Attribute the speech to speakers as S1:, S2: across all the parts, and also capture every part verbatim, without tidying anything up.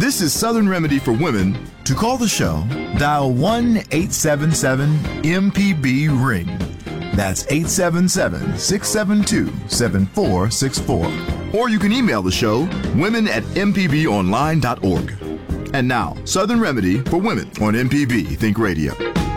S1: This is Southern Remedy for Women. To call the show, dial one eight seven seven M P B ring. That's eight seven seven, six seven two, seven four six four. Or you can email the show, women at m p b online dot org. And now, Southern Remedy for Women on M P B Think Radio.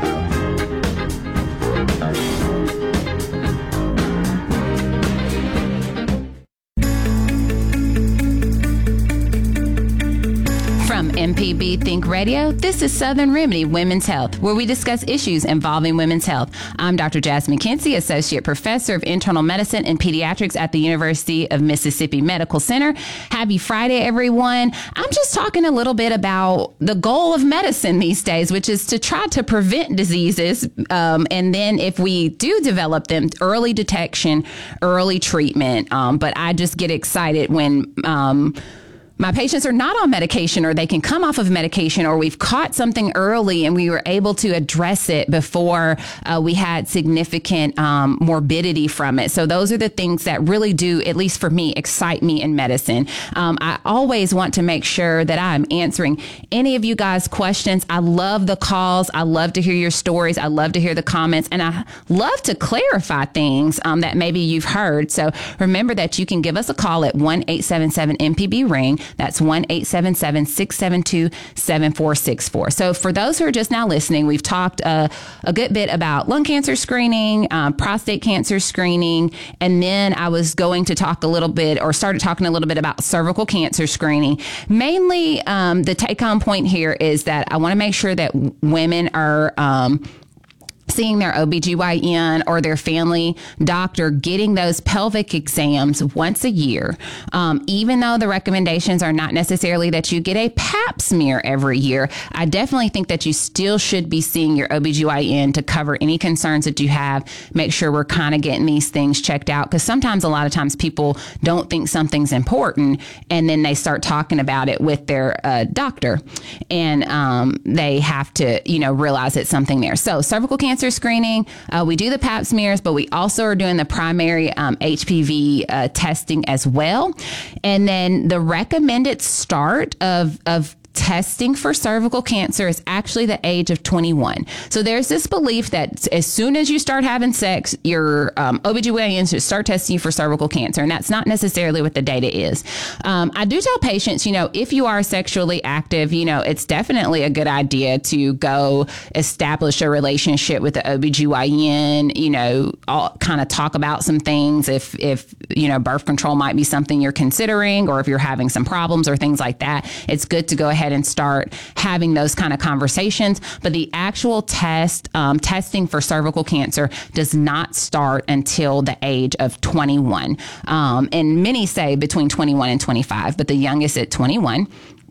S2: From M P B Think Radio, this is Southern Remedy Women's Health, where we discuss issues involving women's health. I'm Doctor Jasmine Kinsey, Associate Professor of Internal Medicine and Pediatrics at the University of Mississippi Medical Center. Happy Friday, everyone. I'm just talking a little bit about the goal of medicine these days, which is to try to prevent diseases. Um, and then if we do develop them, early detection, early treatment. Um, but I just get excited when um, my patients are not on medication, or they can come off of medication, or we've caught something early and we were able to address it before uh, we had significant um, morbidity from it. So those are the things that really do, at least for me, excite me in medicine. Um, I always want to make sure that I'm answering any of you guys' questions. I love the calls. I love to hear your stories. I love to hear the comments, and I love to clarify things um, that maybe you've heard. So remember that you can give us a call at one eight seven seven M P B ring. That's one eight seven seven, six seven two, seven four six four. So for those who are just now listening, we've talked uh, a good bit about lung cancer screening, um, prostate cancer screening, and then I was going to talk a little bit, or started talking a little bit about cervical cancer screening. Mainly, um, the take-home point here is that I want to make sure that women are um, seeing their O B G Y N or their family doctor, getting those pelvic exams once a year. Um, even though the recommendations are not necessarily that you get a pap smear every year, I definitely think that you still should be seeing your O B G Y N to cover any concerns that you have. Make sure we're kind of getting these things checked out, because sometimes, a lot of times, people don't think something's important, and then they start talking about it with their uh, doctor, and um, they have to, you know, realize it's something there. So cervical cancer screening, uh, we do the pap smears, but we also are doing the primary um, H P V uh, testing as well. And then the recommended start of, of testing for cervical cancer is actually the age of twenty-one. So there's this belief that as soon as you start having sex, your um, O B G Y N should start testing you for cervical cancer. And that's not necessarily what the data is. Um, I do tell patients, you know, if you are sexually active, you know, it's definitely a good idea to go establish a relationship with the O B G Y N, you know, all, kind of talk about some things. If, if, you know, birth control might be something you're considering, or if you're having some problems or things like that, it's good to go ahead and start having those kind of conversations. But the actual test, um, testing for cervical cancer does not start until the age of twenty-one. Um, and many say between twenty-one and twenty-five, but the youngest at twenty-one.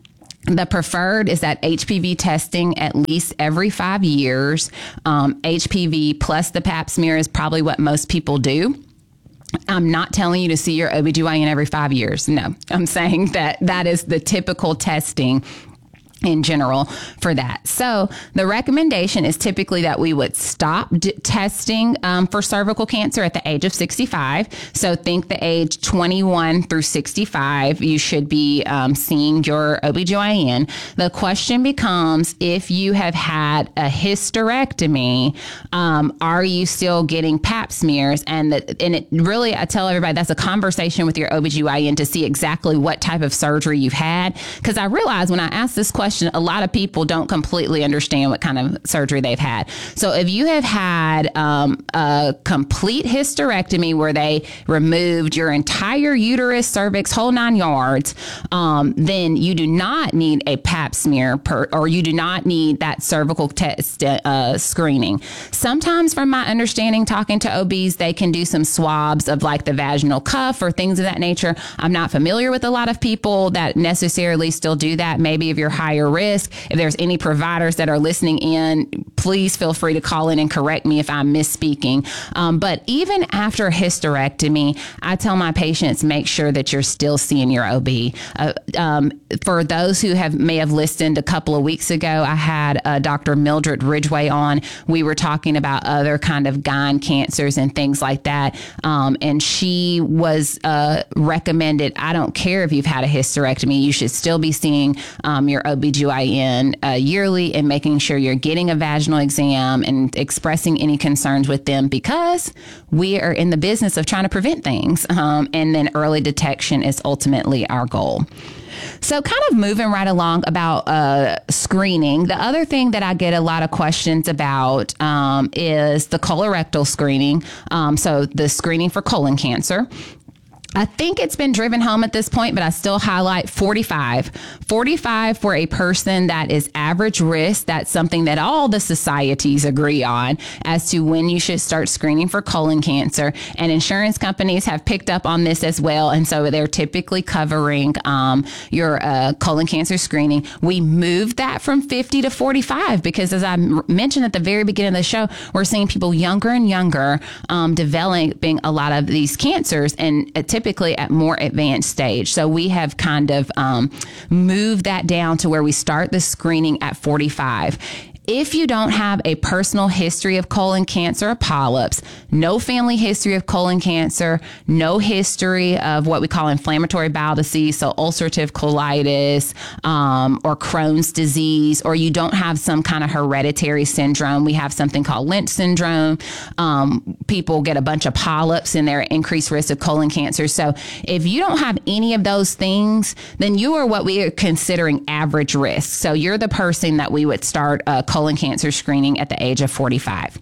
S2: The preferred is that H P V testing at least every five years. Um, H P V plus the pap smear is probably what most people do. I'm not telling you to see your O B G Y N every five years. No, I'm saying that that is the typical testing in general for that. So the recommendation is typically that we would stop d- testing um, for cervical cancer at the age of sixty-five. So think the age twenty-one through sixty-five, you should be um, seeing your O B G Y N. The question becomes, if you have had a hysterectomy, um, are you still getting pap smears? And, the, and it really, I tell everybody, that's a conversation with your O B G Y N to see exactly what type of surgery you've had. Because I realize when I ask this question, a lot of people don't completely understand what kind of surgery they've had. So if you have had um, a complete hysterectomy where they removed your entire uterus, cervix, whole nine yards, um, then you do not need a pap smear per, or you do not need that cervical test uh, screening. Sometimes, from my understanding, talking to O Bs, they can do some swabs of like the vaginal cuff or things of that nature. I'm not familiar with a lot of people that necessarily still do that. Maybe if you're higher higher risk. If there's any providers that are listening in, please feel free to call in and correct me if I'm misspeaking. Um, but even after a hysterectomy, I tell my patients, make sure that you're still seeing your O B. Uh, um, for those who have may have listened a couple of weeks ago, I had uh, Doctor Mildred Ridgway on. We were talking about other kind of gyne cancers and things like that. Um, and she was uh, recommended, I don't care if you've had a hysterectomy, you should still be seeing um, your O B G Y N uh, yearly and making sure you're getting a vaginal exam and expressing any concerns with them, because we are in the business of trying to prevent things. Um, and then early detection is ultimately our goal. So kind of moving right along about uh, screening, the other thing that I get a lot of questions about um, is the colorectal screening. Um, so the screening for colon cancer. I think it's been driven home at this point, but I still highlight forty-five. forty-five for a person that is average risk. That's something that all the societies agree on as to when you should start screening for colon cancer. And insurance companies have picked up on this as well. And so they're typically covering um, your uh, colon cancer screening. We moved that from fifty to forty-five because, as I m- mentioned at the very beginning of the show, we're seeing people younger and younger um, developing a lot of these cancers, and typically typically at more advanced stage. So we have kind of um, moved that down to where we start the screening at forty-five. If you don't have a personal history of colon cancer or polyps, no family history of colon cancer, no history of what we call inflammatory bowel disease, so ulcerative colitis um, or Crohn's disease, or you don't have some kind of hereditary syndrome. We have something called Lynch syndrome. Um, people get a bunch of polyps and they're at increased risk of colon cancer. So if you don't have any of those things, then you are what we are considering average risk. So you're the person that we would start a colon cancer screening at the age of forty-five.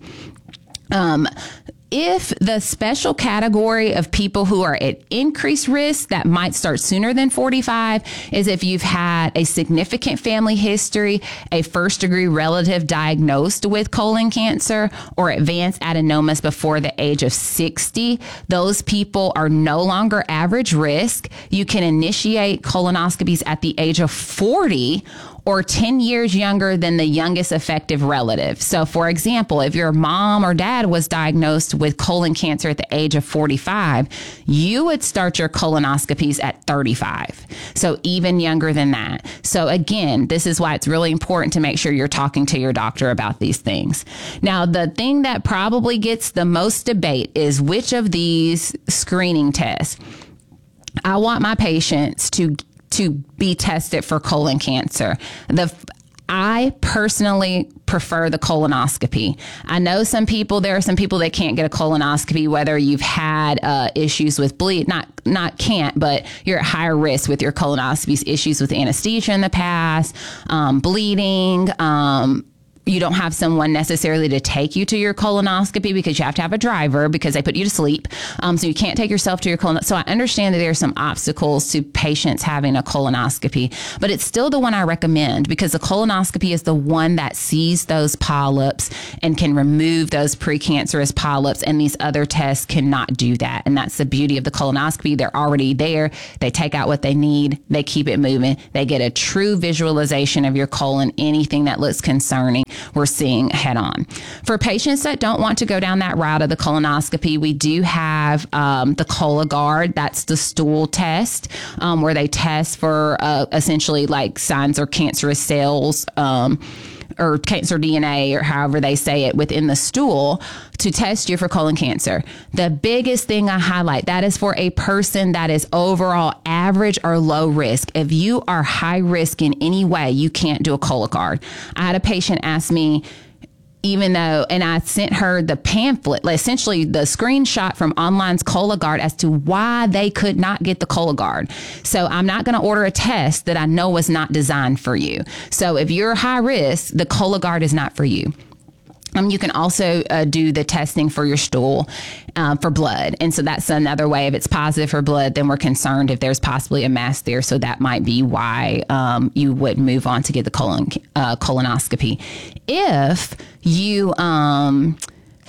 S2: Um, If the special category of people who are at increased risk that might start sooner than forty-five is if you've had a significant family history, a first degree relative diagnosed with colon cancer, or advanced adenomas before the age of sixty. Those people are no longer average risk. You can initiate colonoscopies at the age of forty or ten years younger than the youngest effective relative. So for example, if your mom or dad was diagnosed with colon cancer at the age of forty-five, you would start your colonoscopies at thirty-five. So even younger than that. So again, this is why it's really important to make sure you're talking to your doctor about these things. Now, the thing that probably gets the most debate is which of these screening tests. I want my patients to to be tested for colon cancer. The I personally prefer the colonoscopy. I know some people, there are some people that can't get a colonoscopy, whether you've had uh, issues with bleed, not not can't, but you're at higher risk with your colonoscopies, issues with anesthesia in the past, um, bleeding, um, you don't have someone necessarily to take you to your colonoscopy because you have to have a driver because they put you to sleep. Um, so you can't take yourself to your colonoscopy. So I understand that there are some obstacles to patients having a colonoscopy, but it's still the one I recommend because the colonoscopy is the one that sees those polyps and can remove those precancerous polyps, and these other tests cannot do that. And that's the beauty of the colonoscopy. They're already there. They take out what they need. They keep it moving. They get a true visualization of your colon. Anything that looks concerning, we're seeing head on. For patients that don't want to go down that route of the colonoscopy, we do have um, the Cologuard. That's the stool test um, where they test for uh, essentially like signs or cancerous cells um, or cancer D N A or however they say it within the stool to test you for colon cancer. The biggest thing I highlight, that is for a person that is overall average or low risk. If you are high risk in any way, you can't do a Cologuard. I had a patient ask me, even though, and I sent her the pamphlet, essentially the screenshot from online's Cologuard as to why they could not get the Cologuard. So I'm not going to order a test that I know was not designed for you. So if you're high risk, the Cologuard is not for you. Um, you can also uh, do the testing for your stool uh, for blood. And so that's another way. If it's positive for blood, then we're concerned if there's possibly a mass there. So that might be why um, you would move on to get the colon uh, colonoscopy. If you um,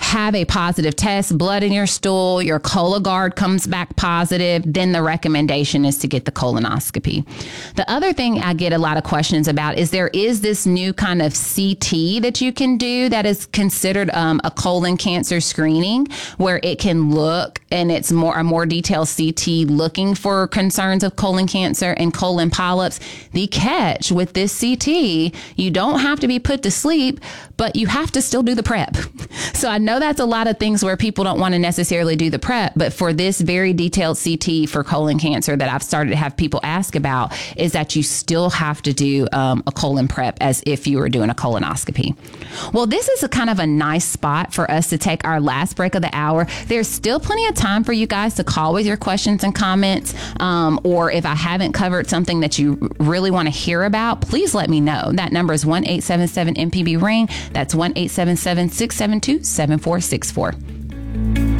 S2: have a positive test, blood in your stool, your Cologuard comes back positive, then the recommendation is to get the colonoscopy. The other thing I get a lot of questions about is there is this new kind of C T that you can do that is considered um, a colon cancer screening, where it can look, and it's more a more detailed C T looking for concerns of colon cancer and colon polyps. The catch with this C T, you don't have to be put to sleep, but you have to still do the prep. So I know that's a lot of things where people don't want to necessarily do the prep, but for this very detailed C T for colon cancer that I've started to have people ask about is that you still have to do um, a colon prep as if you were doing a colonoscopy. Well, this is a kind of a nice spot for us to take our last break of the hour. There's still plenty of time for you guys to call with your questions and comments, um, or if I haven't covered something that you really want to hear about, please let me know. That number is one eight seven seven M P B ring. That's one eight seven seven, six seven two, seven four six four.